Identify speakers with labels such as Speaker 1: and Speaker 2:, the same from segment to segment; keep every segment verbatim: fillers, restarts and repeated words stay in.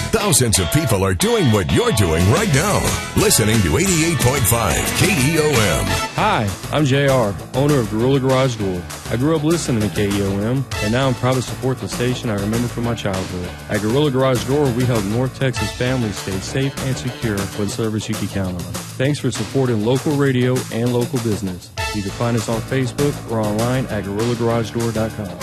Speaker 1: Thousands of people are doing what you're doing right now. Listening to eighty-eight point five K E O M.
Speaker 2: Hi, I'm J R, owner of Gorilla Garage Door. I grew up listening to K E O M, and now I'm proud to support the station I remember from my childhood. At Gorilla Garage Door, we help North Texas families stay safe and secure with service you can count on. Thanks for supporting local radio and local business. You can find us on Facebook or online at gorilla garage door dot com.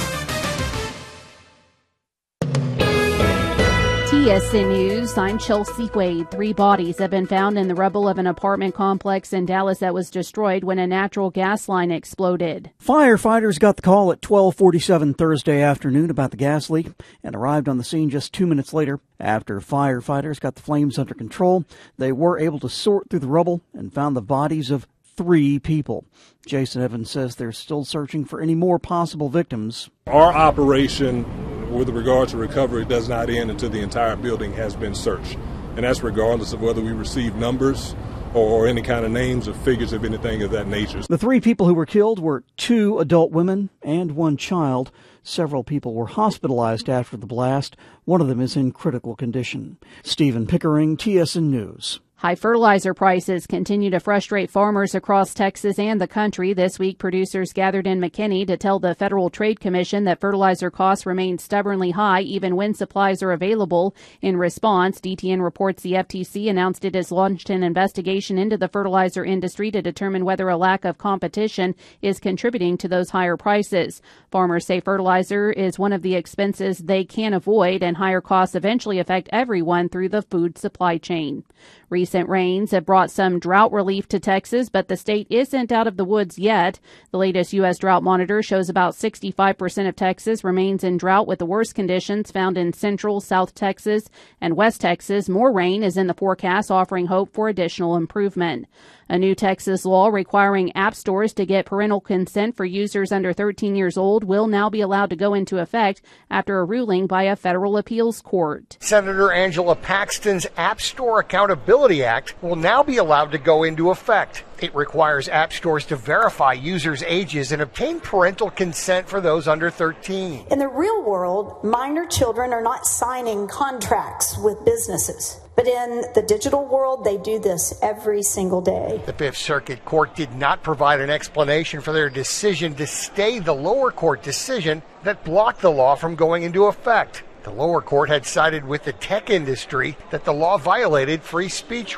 Speaker 3: T S N News, I'm Chelsea Wade. Three bodies have been found in the rubble of an apartment complex in Dallas that was destroyed when a natural gas line exploded.
Speaker 4: Firefighters got the call at twelve forty-seven Thursday afternoon about the gas leak and arrived on the scene just two minutes later. After firefighters got the flames under control, they were able to sort through the rubble and found the bodies of three people. Jason Evans says they're still searching for any more possible victims.
Speaker 5: Our operation with regard to recovery does not end until the entire building has been searched. And that's regardless of whether we receive numbers or any kind of names or figures of anything of that nature.
Speaker 4: The three people who were killed were two adult women and one child. Several people were hospitalized after the blast. One of them is in critical condition. Stephen Pickering, T S N News.
Speaker 3: High fertilizer prices continue to frustrate farmers across Texas and the country. This week, producers gathered in McKinney to tell the Federal Trade Commission that fertilizer costs remain stubbornly high even when supplies are available. In response, D T N reports the F T C announced it has launched an investigation into the fertilizer industry to determine whether a lack of competition is contributing to those higher prices. Farmers say fertilizer is one of the expenses they can't avoid, and higher costs eventually affect everyone through the food supply chain. Recent rains have brought some drought relief to Texas, but the state isn't out of the woods yet. The latest U S drought monitor shows about sixty-five percent of Texas remains in drought, with the worst conditions found in central, South Texas, and West Texas. More rain is in the forecast, offering hope for additional improvement. A new Texas law requiring app stores to get parental consent for users under thirteen years old will now be allowed to go into effect after a ruling by a federal appeals court.
Speaker 6: Senator Angela Paxton's App Store Accountability Act will now be allowed to go into effect. It requires app stores to verify users' ages and obtain parental consent for those under thirteen.
Speaker 7: In the real world, minor children are not signing contracts with businesses. But in the digital world, they do this every single day.
Speaker 6: The Fifth Circuit Court did not provide an explanation for their decision to stay the lower court decision that blocked the law from going into effect. The lower court had sided with the tech industry that the law violated free speech